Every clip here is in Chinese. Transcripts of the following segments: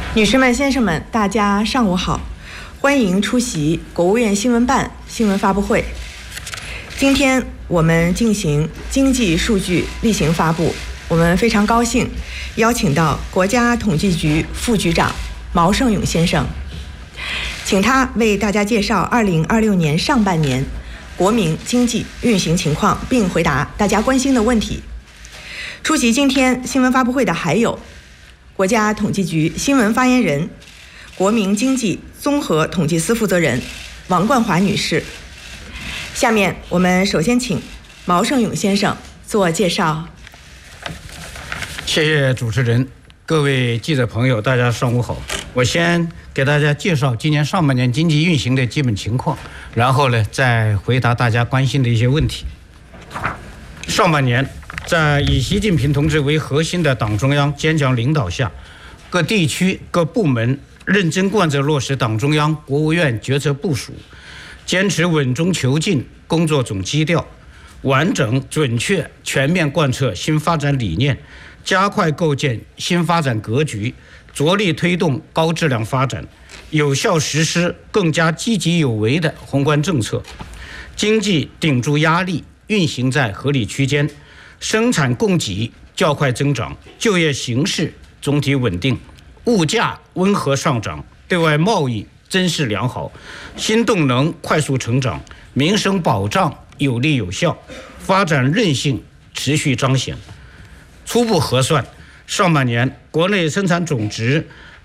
女士们、先生们，大家上午好，欢迎出席国务院新闻办新闻发布会。今天我们进行经济数据例行发布，我们非常高兴邀请到国家统计局副局长毛盛勇先生，请他为大家介绍2026年上半年国民经济运行情况，并回答大家关心的问题。出席今天新闻发布会的还有国家统计局新闻发言人、国民经济综合统计司负责人王冠华女士。下面我们首先请毛盛勇先生做介绍。 谢谢主持人，各位记者朋友，大家上午好。我先给大家介绍今年上半年经济运行的基本情况，然后呢再回答大家关心的一些问题。上半年，在以习近平同志为核心的党中央坚强领导下，各地区各部门认真贯彻落实党中央、国务院决策部署，坚持稳中求进工作总基调，完整、准确、全面贯彻新发展理念，加快构建新发展格局，着力推动高质量发展，有效实施更加积极有为的宏观政策，经济顶住压力，运行在合理区间，生产供给较快增长，就业形势总体稳定，物价温和上涨，对外贸易增势良好，新动能快速成长，民生保障有力有效，发展韧性持续彰显。初步核算，上半年国内生产总值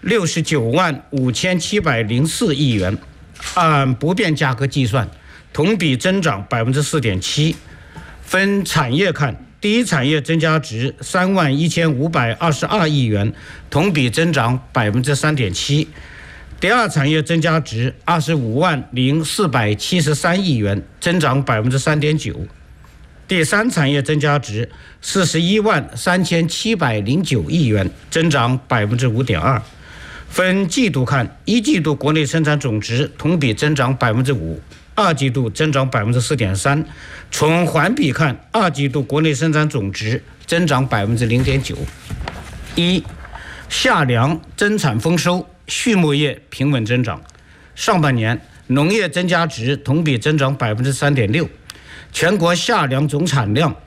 695704亿元，按不变价格计算，同比增长4.7%。分产业看，第一产业增加值31522亿元，同比增长3.7%；第二产业增加值250473亿元，增长3.9%；第三产业增加值413709亿元，增长5.2%。分季度看，一季度国内生产总值同比增长5%，二季度增长4.3%。从环比看，二季度国内生产总值增长0.9%。一、夏粮增产丰收，畜牧业平稳增长。上半年农业增加值同比增长3.6%，全国夏粮总产量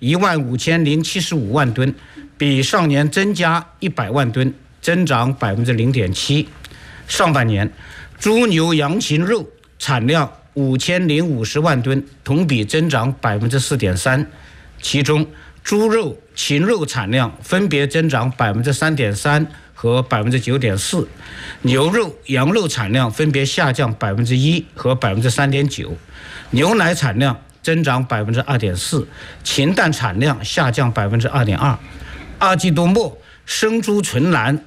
15075万吨，比上年增加100万吨，增长0.7%。上半年猪牛羊禽肉产量5050万吨，同比增长4.3%，其中猪肉、禽肉产量分别增长3.3%和9.4%，牛肉、羊肉产量分别下降1%和3.9%，牛奶产量增长2.4%，禽蛋产量下降2.2%。二季度末，生猪存栏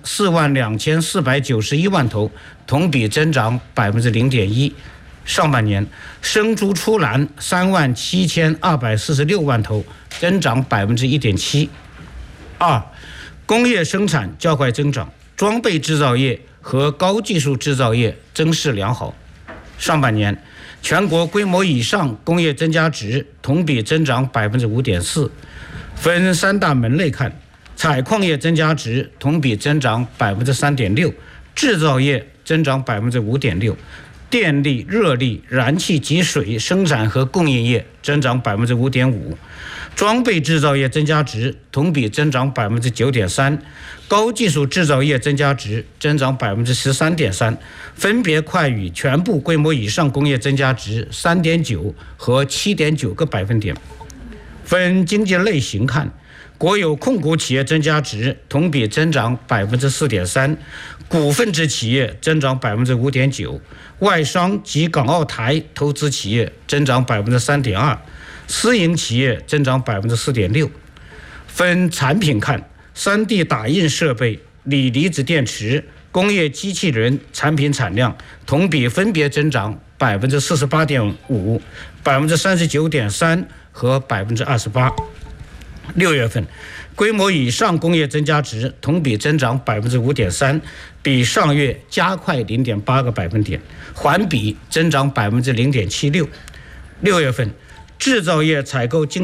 42491万头，同比增长0.1%。上半年生猪出栏37246万头，增长1.7%。二、工业生产较快增长，装备制造业和高技术制造业增势良好。上半年全国规模以上工业增加值同比增长5.4%。分三大门类看，采矿业增加值同比增长3.6%，制造业增长5.6%，电力、热力、燃气及水生产和供应业增长5.5%，装备制造业增加值同比增长9.3%，高技术制造业增加值增长13.3%，分别快于全部规模以上工业增加值3.9和7.9个百分点。分经济类型看，国有控股企业增加值同比增长4.3%，股份制企业增长5.9%，外商及港澳台投资企业增长3.2%，私营企业增长4.6%。分产品看，3D 打印设备、锂离子电池、工业机器人产品产量同比分别增长48.5%、39.3%和28%。6月份，规模以上工业增加值同比增长5.3%，比上月加快0.8个百分点，环比增长0.76%。6月份，制造业采购经